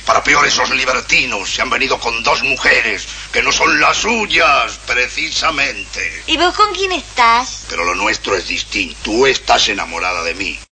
para peor, esos libertinos se han venido con 2 mujeres que no son las suyas, precisamente. ¿Y vos con quién estás? Pero lo nuestro es distinto. Tú estás enamorada de mí.